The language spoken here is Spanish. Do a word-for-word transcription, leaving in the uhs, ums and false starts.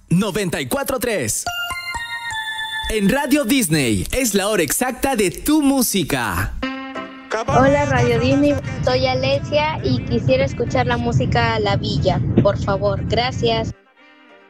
noventa y cuatro punto tres. En Radio Disney es la hora exacta de tu música. Hola Radio Disney, soy Alesia y quisiera escuchar la música La Villa, por favor, gracias.